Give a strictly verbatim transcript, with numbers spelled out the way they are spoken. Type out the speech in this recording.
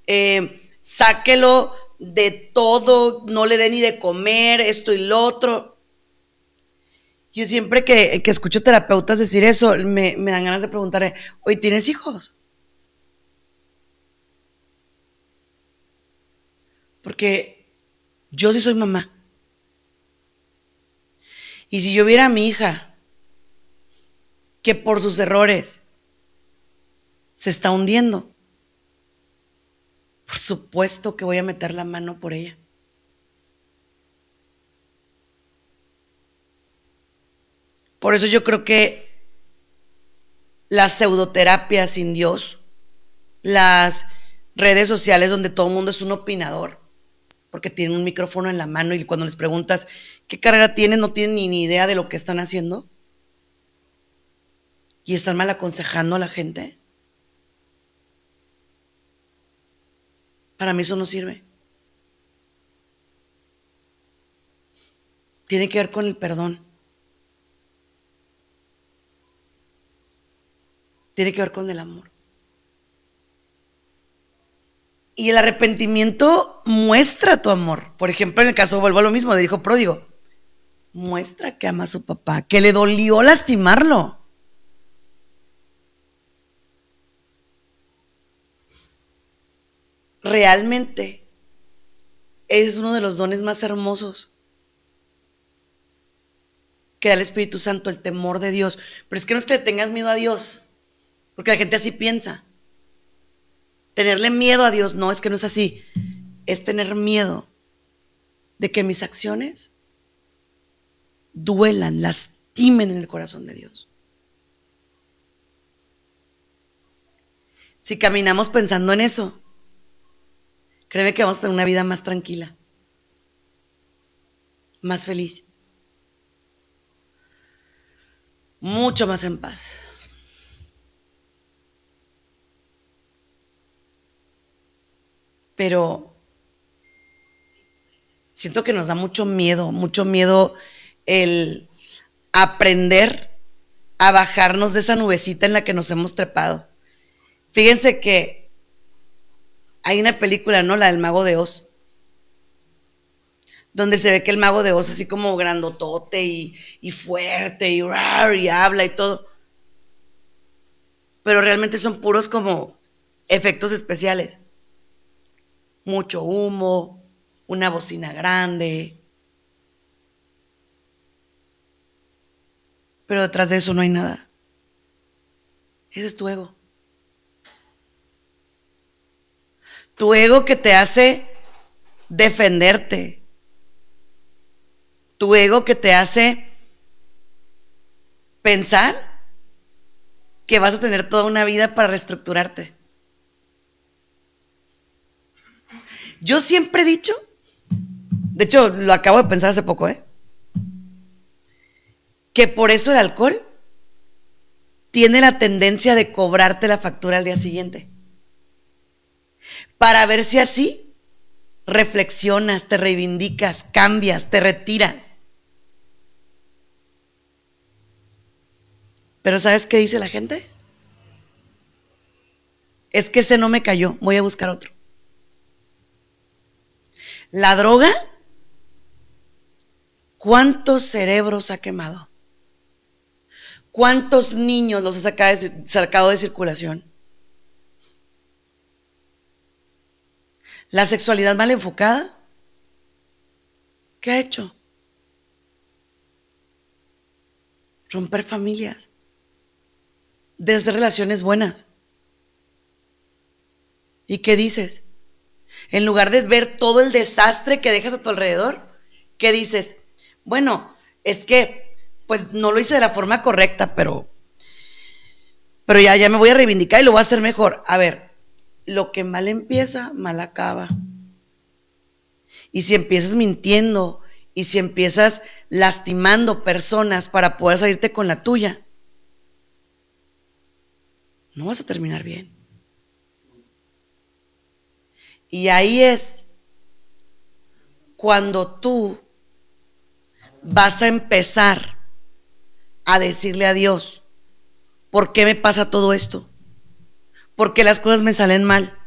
eh, sáquelo de todo, no le dé ni de comer, esto y lo otro. Yo siempre que, que escucho terapeutas decir eso, me, me dan ganas de preguntarle, oye, ¿tienes hijos? Porque yo sí soy mamá. Y si yo viera a mi hija que por sus errores se está hundiendo, por supuesto que voy a meter la mano por ella. Por eso yo creo que la pseudoterapia sin Dios, las redes sociales donde todo el mundo es un opinador, porque tienen un micrófono en la mano y cuando les preguntas qué carrera tienen, no tienen ni, ni idea de lo que están haciendo y están mal aconsejando a la gente. Para mí eso no sirve. Tiene que ver con el perdón. Tiene que ver con el amor. Y el arrepentimiento muestra tu amor. Por ejemplo, en el caso, vuelvo a lo mismo, del hijo pródigo. Muestra que ama a su papá, que le dolió lastimarlo. Realmente es uno de los dones más hermosos que da el Espíritu Santo, el temor de Dios. Pero es que no es que le tengas miedo a Dios, porque la gente así piensa. Tenerle miedo a Dios, no, es que no es así. Es tener miedo de que mis acciones duelan, lastimen en el corazón de Dios. Si caminamos pensando en eso, créeme que vamos a tener una vida más tranquila, más feliz, mucho más en paz. Pero siento que nos da mucho miedo, mucho miedo el aprender a bajarnos de esa nubecita en la que nos hemos trepado. Fíjense que hay una película, ¿no? La del Mago de Oz, donde se ve que el Mago de Oz así como grandotote y, y fuerte y, rar, y habla y todo. Pero realmente son puros como efectos especiales. Mucho humo, una bocina grande. Pero detrás de eso no hay nada. Ese es tu ego. Tu ego que te hace defenderte. Tu ego que te hace pensar que vas a tener toda una vida para reestructurarte. Yo siempre he dicho, de hecho lo acabo de pensar hace poco, ¿eh? que por eso el alcohol tiene la tendencia de cobrarte la factura al día siguiente, para ver si así reflexionas, te reivindicas, cambias, te retiras. Pero ¿sabes qué dice la gente? Es que ese no me cayó, voy a buscar otro. La droga, ¿cuántos cerebros ha quemado? ¿Cuántos niños los ha sacado de, sacado de circulación? La sexualidad mal enfocada, ¿qué ha hecho? Romper familias, deshacer relaciones buenas. ¿Y qué dices? En lugar de ver todo el desastre que dejas a tu alrededor, ¿qué dices? Bueno, es que pues no lo hice de la forma correcta, pero pero ya, ya me voy a reivindicar y lo voy a hacer mejor. A ver, lo que mal empieza, mal acaba. Y si empiezas mintiendo y si empiezas lastimando personas para poder salirte con la tuya, no vas a terminar bien. Y ahí es cuando tú vas a empezar a decirle a Dios, ¿por qué me pasa todo esto? ¿Por qué las cosas me salen mal?